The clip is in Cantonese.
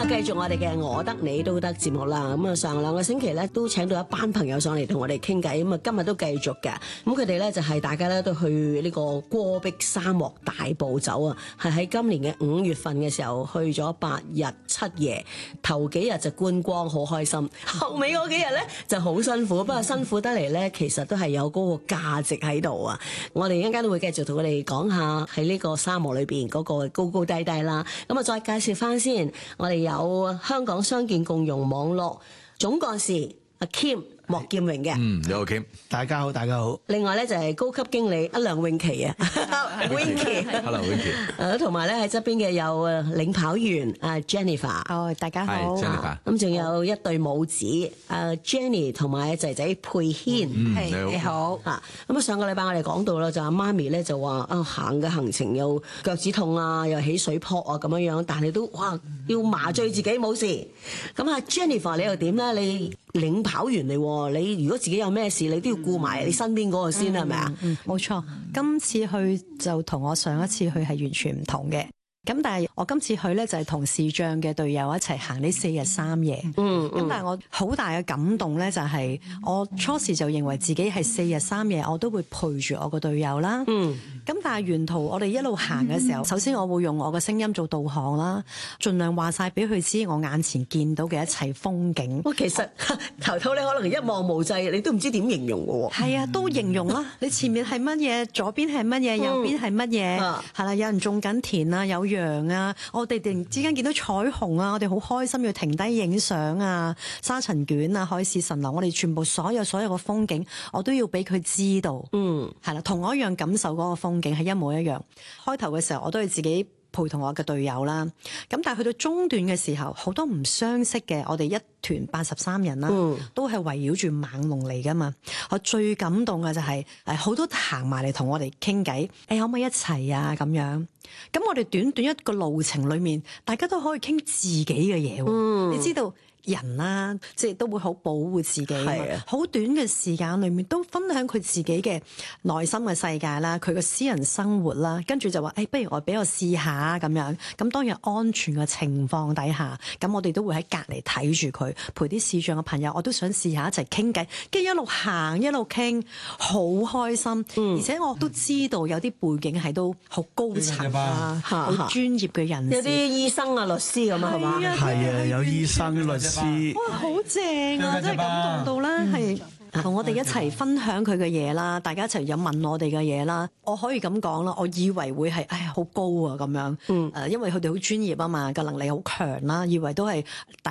啊，繼續我哋嘅我得你都得節目啦。咁啊，上兩個星期咧都請到一班朋友上嚟同我哋傾偈，咁啊今日都繼續嘅。咁佢哋咧就係大家咧都去呢個戈壁沙漠大步走啊，係喺今年嘅5月份嘅時候去咗8日7夜，頭幾日就觀光好開心，後尾嗰幾日咧就好辛苦。不過辛苦得嚟咧，其實都係有嗰個價值喺度啊！我哋一陣間都會繼續同佢哋講下喺呢個沙漠裏邊嗰個高高低低啦。咁啊，再介紹翻先，我哋有香港傷健共融網絡總幹事阿 Kim 莫劍榮嘅， 你好 Kim， 大家好，大家好。 另外咧就係高級經理阿梁詠琪啊 Winky，Hello Winky， 同埋咧喺側邊嘅有領跑員阿 Jennifer， 哦，大家好。 Jennifer， 咁仲有一對母子阿 Jenny 同埋仔仔佩軒， 你好。 咁啊上個禮拜我哋講到啦，就阿媽咪咧就話行嘅行程又腳趾痛啊，又起水泡啊咁樣樣，但係都哇要麻醉自己冇事。咁啊 Jennifer 你又點咧？你領跑員嚟喎，你如果自己有咩事，你都要顧埋你身邊嗰個先係咪啊？ 冇錯，今次去就同我上一次去係完全唔同嘅。咁但係我今次去咧就係同視障嘅隊友一齊行呢4日3夜。咁但係我好大嘅感動咧就係我初時就認為自己係4日3夜我都會陪住我個隊友啦。咁但係沿途我哋一路行嘅時候，首先我會用我嘅聲音做導航啦，盡量話晒俾佢知我眼前見到嘅一切風景。 其實頭你可能一望無際，你都唔知點形容嘅喎。 係啊，都形容啦。你前面係乜嘢，左邊係乜嘢，右邊係乜嘢，係啦，有人種緊田啊，有羊啊，我哋突然之間見到彩虹啊，我哋好開心要停低影相啊，沙塵卷啊，海市蜃樓，我哋全部所有嘅風景，我都要俾佢知道。係啦，同我一樣感受嗰個風景係一模一樣。開頭嘅時候我都係自己陪同我嘅隊友啦，咁但係去到中段嘅時候，好多唔相識嘅，我哋一團83人啦，都係圍繞住猛龍嚟噶嘛。我最感動嘅就係好多行埋嚟同我哋傾偈，可唔可以一齊啊咁樣？咁我哋短短一個路程裏面，大家都可以傾自己嘅嘢。你知道人啦，即係都會好保護自己。好短嘅時間裏面都分享佢自己嘅內心嘅世界啦，佢嘅私人生活啦，跟住就話不如俾我試下咁樣。咁當然安全嘅情況底下，咁我哋都會喺隔離睇住佢，陪啲視障嘅朋友，我都想試下一齊傾偈，跟住一路行一路傾，好開心。而且我都知道有啲背景係都好高層啊，好專業嘅人士， 有啲醫生啊、律師咁啊，係嘛？ 係啊，有醫生、律師。 哇，好正啊！真係感動到啦，係同我哋一齊分享佢嘅嘢啦，大家一齊有問我哋嘅嘢啦。我可以咁講啦，我以為會係好高啊咁樣，因為佢哋好專業啊嘛，個能力好強啦，以為都係